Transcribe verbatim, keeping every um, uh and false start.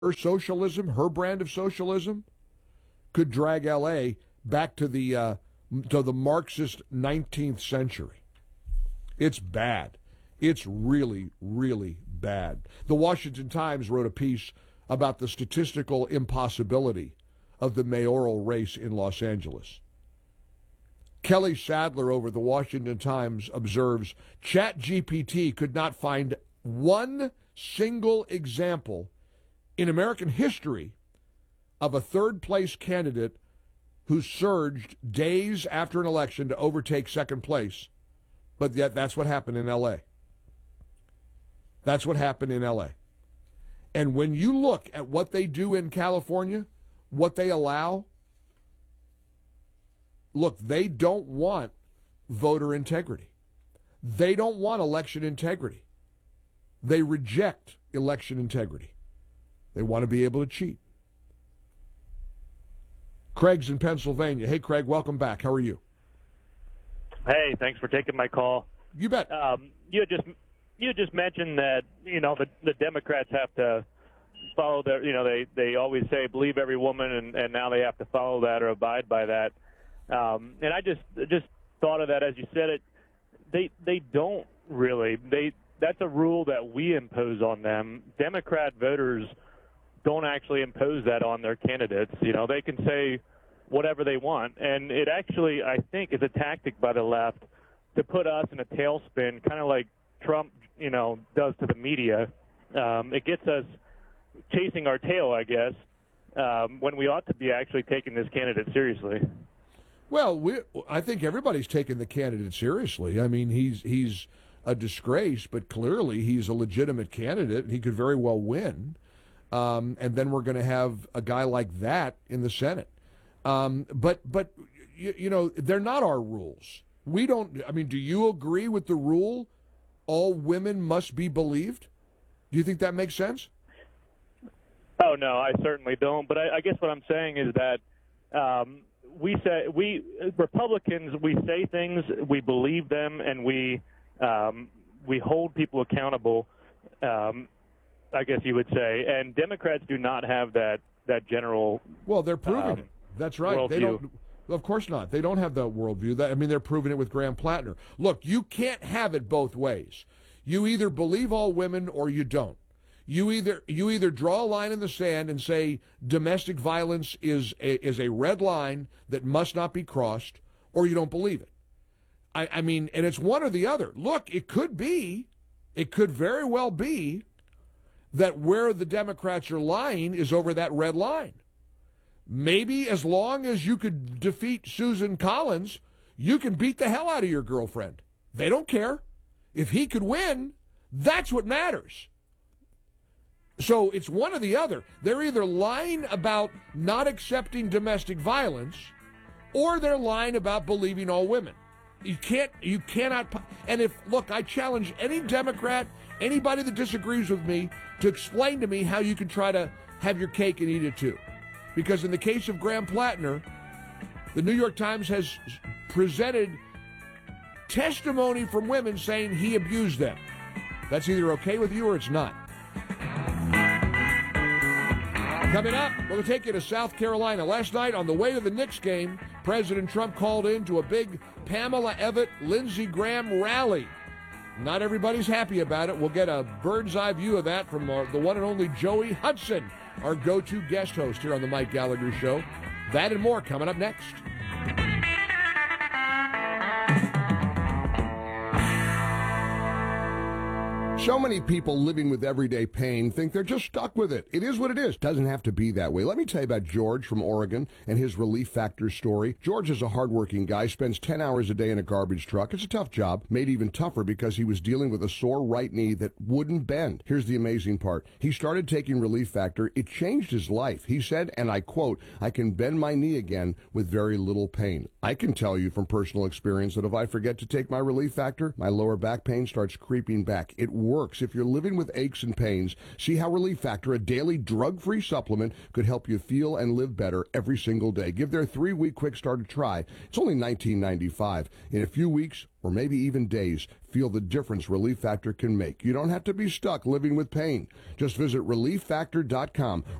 her socialism, her brand of socialism, could drag L A back to the uh, to the Marxist nineteenth century. It's bad. It's really, really bad. The Washington Times wrote a piece about the statistical impossibility of the mayoral race in Los Angeles. Kelly Sadler over the Washington Times observes, ChatGPT could not find one single example in American history of a third-place candidate who surged days after an election to overtake second place, but yet that's what happened in L A. That's what happened in L A. And when you look at what they do in California, what they allow, look, they don't want voter integrity. They don't want election integrity. They reject election integrity. They want to be able to cheat. Craig's in Pennsylvania. Hey, Craig, welcome back. How are you? Hey, thanks for taking my call. You bet. Um, you just you just mentioned that you know the the Democrats have to follow their you know they they always say believe every woman, and, and now they have to follow that or abide by that. Um, and I just just thought of that as you said it. They they don't really they that's a rule that we impose on them. Democrat voters don't actually impose that on their candidates. You know, they can say whatever they want, and it actually, I think, is a tactic by the left to put us in a tailspin, kind of like Trump, you know, does to the media. Um, it gets us chasing our tail, I guess, um, when we ought to be actually taking this candidate seriously. Well, we, I think everybody's taking the candidate seriously. I mean, he's he's a disgrace, but clearly he's a legitimate candidate, and he could very well win. Um, and then we're going to have a guy like that in the Senate. Um, but, but you, you know, they're not our rules. We don't, I mean, do you agree with the rule, all women must be believed? Do you think that makes sense? Oh, no, I certainly don't. But I, I guess what I'm saying is that um, we say, we, Republicans, we say things, we believe them, and we, um, we hold people accountable. Um I guess you would say, and Democrats do not have that that general. Well, they're proving um, it. That's right. Worldview. They don't. Of course not. They don't have the worldview. That I mean, they're proving it with Graham Plattner. Look, you can't have it both ways. You either believe all women or you don't. You either you either draw a line in the sand and say domestic violence is a, is a red line that must not be crossed, or you don't believe it. I, I mean, and it's one or the other. Look, it could be, it could very well be that where the Democrats are lying is over that red line. Maybe as long as you could defeat Susan Collins, you can beat the hell out of your girlfriend. They don't care. If he could win, that's what matters. So it's one or the other. They're either lying about not accepting domestic violence, or they're lying about believing all women. You can't, you cannot, and if, look, I challenge any Democrat, anybody that disagrees with me, to explain to me how you can try to have your cake and eat it too. Because in the case of Graham Plattner, the New York Times has presented testimony from women saying he abused them. That's either okay with you or it's not. Coming up, we're going to take you to South Carolina. Last night, on the way to the Knicks game, President Trump called in to a big Pamela Evette, Lindsey Graham rally. Not everybody's happy about it. We'll get a bird's eye view of that from our, the one and only Joey Hudson, our go-to guest host here on the Mike Gallagher Show. That and more coming up next. So many people living with everyday pain think they're just stuck with it. It is what it is. Doesn't have to be that way. Let me tell you about George from Oregon and his Relief Factor story. George is a hardworking guy, spends ten hours a day in a garbage truck. It's a tough job, made even tougher because he was dealing with a sore right knee that wouldn't bend. Here's the amazing part. He started taking Relief Factor. It changed his life. He said, and I quote, "I can bend my knee again with very little pain." I can tell you from personal experience that if I forget to take my Relief Factor, my lower back pain starts creeping back. It works. works. If you're living with aches and pains, see how Relief Factor, a daily drug-free supplement, could help you feel and live better every single day. Give their three-week quick start a try. It's only nineteen ninety-five. In a few weeks, or maybe even days, feel the difference Relief Factor can make. You don't have to be stuck living with pain. Just visit relief factor dot com.